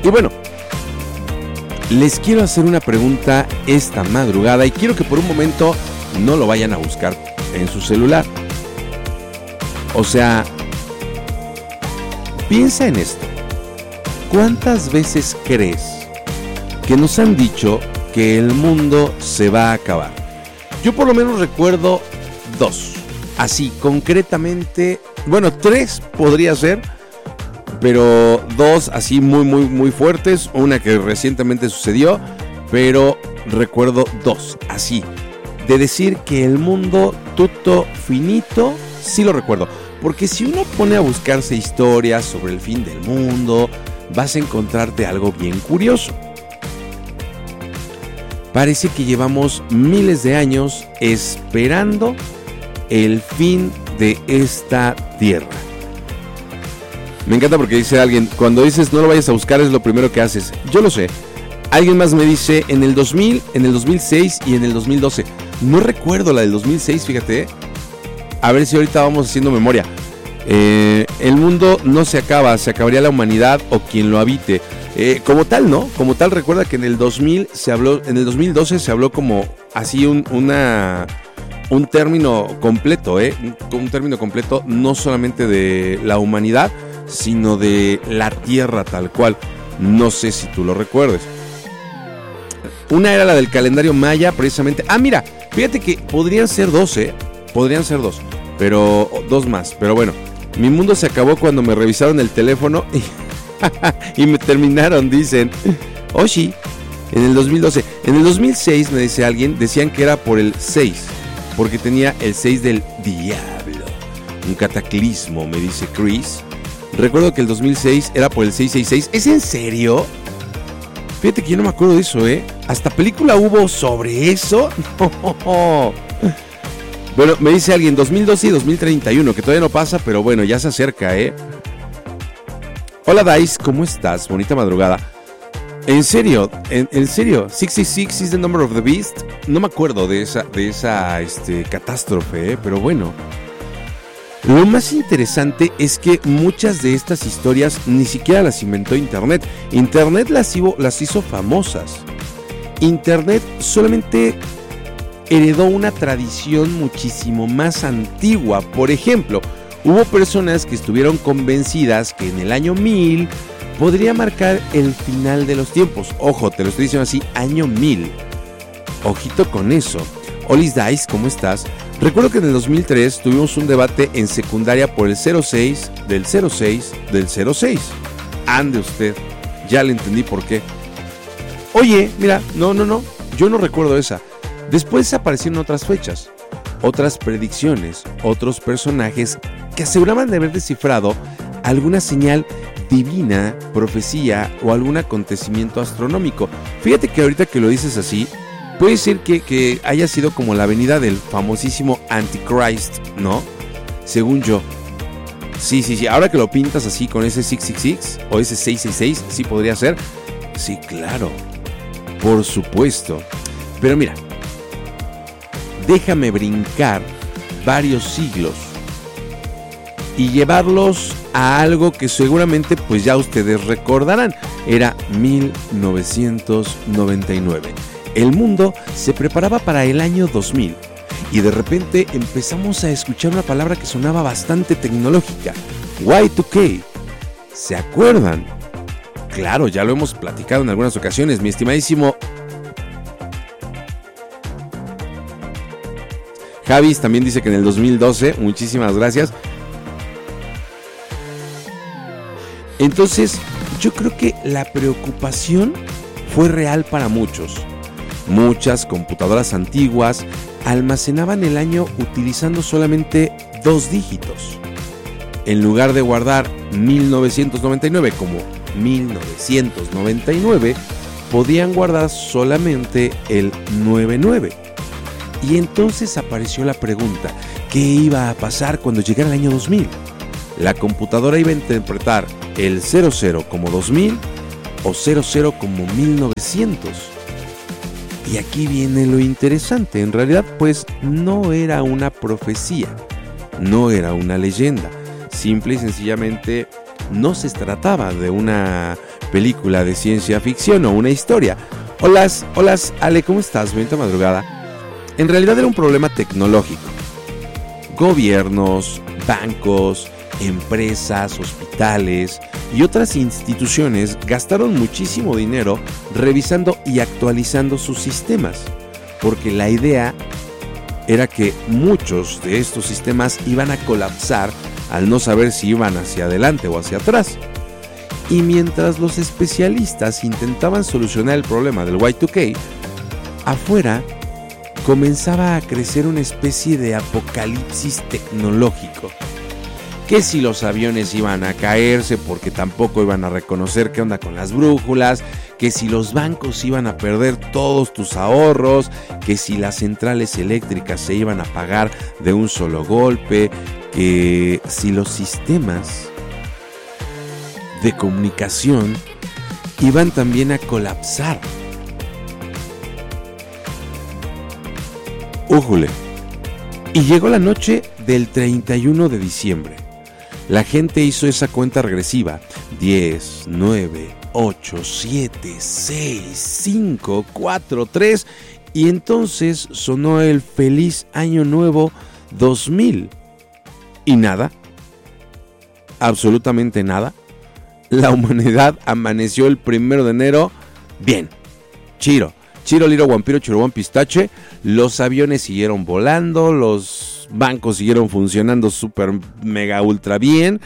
Y bueno, les quiero hacer una pregunta esta madrugada y quiero que por un momento no lo vayan a buscar en su celular. O sea, piensa en esto. ¿Cuántas veces crees que nos han dicho que el mundo se va a acabar? Yo por lo menos recuerdo 2. Así, concretamente, bueno, 3 podría ser, pero 2 así muy fuertes. Una que recientemente sucedió, pero recuerdo 2, así. De decir que el mundo tutto finito, sí lo recuerdo. Porque si uno pone a buscarse historias sobre el fin del mundo, vas a encontrarte algo bien curioso. Parece que llevamos miles de años esperando el fin de esta tierra. Me encanta porque dice alguien, cuando dices no lo vayas a buscar es lo primero que haces. Yo lo sé. Alguien más me dice en el 2000, en el 2006 y en el 2012. No recuerdo la del 2006, fíjate. A ver si ahorita vamos haciendo memoria. El mundo no se acaba, se acabaría la humanidad o quien lo habite. Como tal, ¿no? Como tal, recuerda que en el 2000 se habló, en el 2012 se habló como así un término completo, un término completo no solamente de la humanidad, sino de la Tierra tal cual. No sé si tú lo recuerdes. Una era la del calendario maya, precisamente. Ah, mira, fíjate que podrían ser 2, podrían ser 2, pero 2 más. Pero bueno, mi mundo se acabó cuando me revisaron el teléfono y me terminaron, dicen. Oh, sí, en el 2012. En el 2006, me dice alguien, decían que era por el 6, porque tenía el 6 del diablo. Un cataclismo, me dice Chris. Recuerdo que el 2006 era por el 666. ¿Es en serio? Fíjate que yo no me acuerdo de eso, ¿Hasta película hubo sobre eso? No. Bueno, me dice alguien 2012 y 2031, que todavía no pasa, pero bueno, ya se acerca, Hola Dice, ¿cómo estás? Bonita madrugada. En serio, 66 is the number of the beast. No me acuerdo de esa catástrofe, pero bueno. Lo más interesante es que muchas de estas historias ni siquiera las inventó Internet. Internet las hizo famosas. Internet solamente heredó una tradición muchísimo más antigua. Por ejemplo, hubo personas que estuvieron convencidas que en el año 1000 podría marcar el final de los tiempos. Ojo, te lo estoy diciendo así, año 1000. Ojito con eso. Olis Dice, ¿cómo estás? Recuerdo que en el 2003 tuvimos un debate en secundaria por el 06 del 06 del 06. Ande usted, ya le entendí por qué. Oye, mira, no, yo no recuerdo esa. Después aparecieron otras fechas, otras predicciones, otros personajes que aseguraban de haber descifrado alguna señal divina, profecía o algún acontecimiento astronómico. Fíjate que ahorita que lo dices así, puede ser que haya sido como la venida del famosísimo Antichrist, ¿no? Según yo. Sí, ahora que lo pintas así con ese 666 o ese 666, sí podría ser. Sí, claro, por supuesto. Pero mira, déjame brincar varios siglos y llevarlos a algo que seguramente pues ya ustedes recordarán. Era 1999. El mundo se preparaba para el año 2000 y de repente empezamos a escuchar una palabra que sonaba bastante tecnológica. Y2K. ¿Se acuerdan? Claro, ya lo hemos platicado en algunas ocasiones, mi estimadísimo Javis también dice que en el 2012, muchísimas gracias. Entonces, yo creo que la preocupación fue real para muchos. Muchas computadoras antiguas almacenaban el año utilizando solamente 2 dígitos. En lugar de guardar 1999 como 1999, podían guardar solamente el 99. Y entonces apareció la pregunta, ¿qué iba a pasar cuando llegara el año 2000? ¿La computadora iba a interpretar el 00 como 2000 o 00 como 1900? Y aquí viene lo interesante, en realidad pues no era una profecía, no era una leyenda, simple y sencillamente no se trataba de una película de ciencia ficción o una historia. Hola, Ale, ¿cómo estás? Bonita madrugada. En realidad era un problema tecnológico. Gobiernos, bancos, empresas, hospitales y otras instituciones gastaron muchísimo dinero revisando y actualizando sus sistemas, porque la idea era que muchos de estos sistemas iban a colapsar al no saber si iban hacia adelante o hacia atrás. Y mientras los especialistas intentaban solucionar el problema del Y2K, afuera comenzaba a crecer una especie de apocalipsis tecnológico. Que si los aviones iban a caerse porque tampoco iban a reconocer qué onda con las brújulas, que si los bancos iban a perder todos tus ahorros, que si las centrales eléctricas se iban a apagar de un solo golpe, que si los sistemas de comunicación iban también a colapsar. ¡Újule! Y llegó la noche del 31 de diciembre. La gente hizo esa cuenta regresiva. 10, 9, 8, 7, 6, 5, 4, 3. Y entonces sonó el feliz año nuevo 2000. Y nada. Absolutamente nada. La humanidad amaneció el 1 de enero. Bien. Chiro, liro, guampiro, chirobón, pistache. Los aviones siguieron volando. Los bancos siguieron funcionando súper, mega, ultra bien.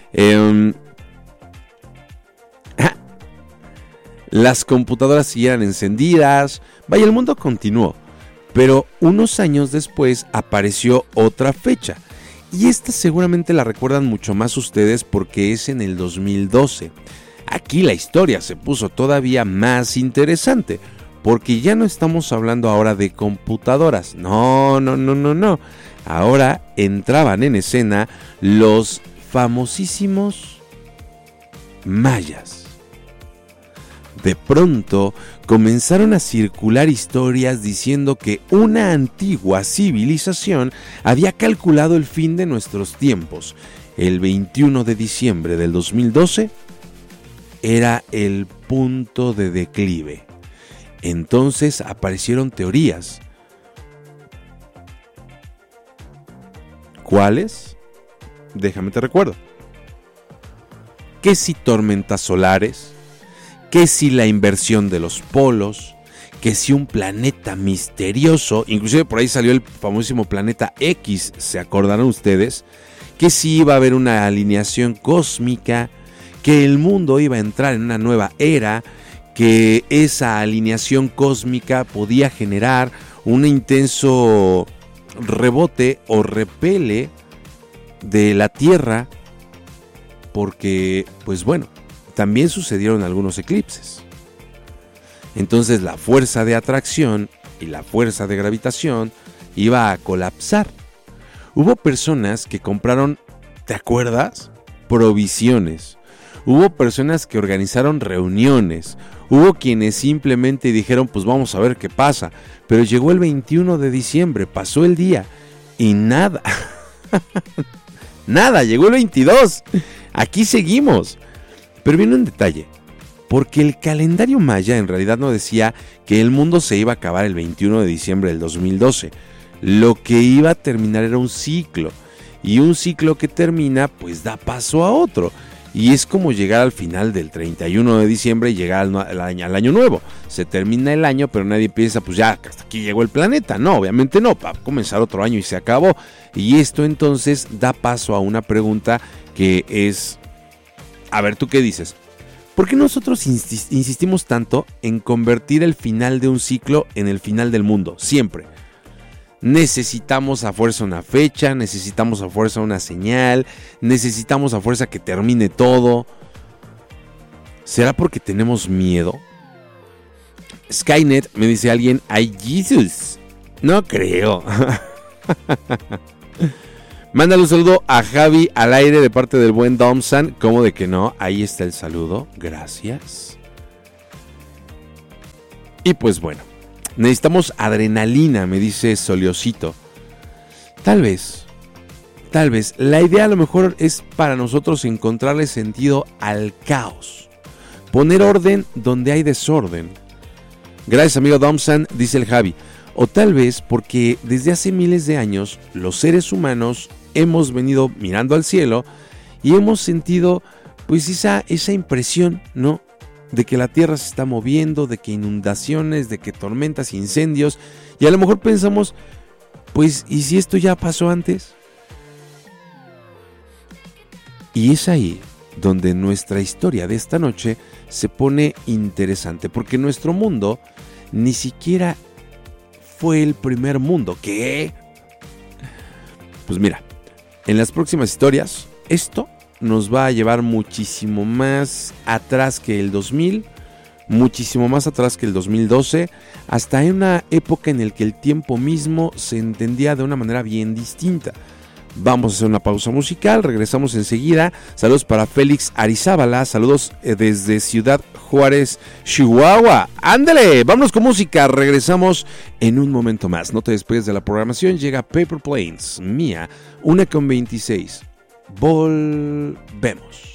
Las computadoras siguieron encendidas. Vaya, el mundo continuó. Pero unos años después apareció otra fecha. Y esta seguramente la recuerdan mucho más ustedes porque es en el 2012. Aquí la historia se puso todavía más interesante. Porque ya no estamos hablando ahora de computadoras. No. Ahora entraban en escena los famosísimos mayas. De pronto comenzaron a circular historias diciendo que una antigua civilización había calculado el fin de nuestros tiempos. El 21 de diciembre del 2012 era el punto de declive. Entonces aparecieron teorías. ¿Cuáles? Déjame te recuerdo. ¿Qué si tormentas solares? ¿Qué si la inversión de los polos? ¿Qué si un planeta misterioso? Inclusive por ahí salió el famosísimo planeta X, ¿se acordarán ustedes? ¿Qué si iba a haber una alineación cósmica? ¿Que el mundo iba a entrar en una nueva era? ¿Que esa alineación cósmica podía generar un intenso rebote o repele de la Tierra? Porque, pues bueno, también sucedieron algunos eclipses. Entonces la fuerza de atracción y la fuerza de gravitación iba a colapsar. Hubo personas que compraron, ¿te acuerdas? Provisiones. Hubo personas que organizaron reuniones. Hubo quienes simplemente dijeron, pues vamos a ver qué pasa. Pero llegó el 21 de diciembre, pasó el día y nada. Nada, llegó el 22. Aquí seguimos. Pero viene un detalle, porque el calendario maya en realidad no decía que el mundo se iba a acabar el 21 de diciembre del 2012. Lo que iba a terminar era un ciclo, y un ciclo que termina pues da paso a otro. Y es como llegar al final del 31 de diciembre y llegar al año nuevo. Se termina el año, pero nadie piensa, pues ya, hasta aquí llegó el planeta. No, obviamente no, va a comenzar otro año y se acabó. Y esto entonces da paso a una pregunta que es... A ver, ¿tú qué dices? ¿Por qué nosotros insistimos tanto en convertir el final de un ciclo en el final del mundo? Siempre. Necesitamos a fuerza una fecha, necesitamos a fuerza una señal, necesitamos a fuerza que termine todo. ¿Será porque tenemos miedo? Skynet, me dice alguien, ¡ay, Jesus! No creo. Mándale un saludo a Javi al aire de parte del buen Domsan. ¿Cómo de que no? Ahí está el saludo. Gracias. Y pues bueno, necesitamos adrenalina, me dice Soliosito. Tal vez Tal vez la idea a lo mejor es para nosotros encontrarle sentido al caos. Poner orden donde hay desorden. Gracias, amigo Domsan, dice el Javi. O tal vez porque desde hace miles de años los seres humanos hemos venido mirando al cielo y hemos sentido pues esa impresión, ¿no? De que la tierra se está moviendo, de que inundaciones, de que tormentas, incendios. Y a lo mejor pensamos, pues, ¿y si esto ya pasó antes? Y es ahí donde nuestra historia de esta noche se pone interesante, porque nuestro mundo ni siquiera fue el primer mundo. ¿Qué? Pues mira, en las próximas historias, esto nos va a llevar muchísimo más atrás que el 2000, muchísimo más atrás que el 2012, hasta en una época en la que el tiempo mismo se entendía de una manera bien distinta. Vamos a hacer una pausa musical, regresamos enseguida. Saludos para Félix Arizábala, saludos desde Ciudad Juárez, Chihuahua. ¡Ándale! Vámonos con música, regresamos en un momento más. No te despegues de la programación, llega Paper Planes, Mía, 1:26. Volvemos.